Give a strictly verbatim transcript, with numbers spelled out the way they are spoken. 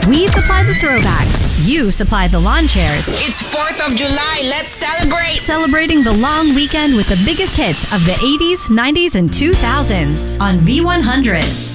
We supply the throwbacks. You supply the lawn chairs. It's fourth of July. Let's celebrate. Celebrating the long weekend with the biggest hits of the eighties, nineties, and two thousands on V one hundred.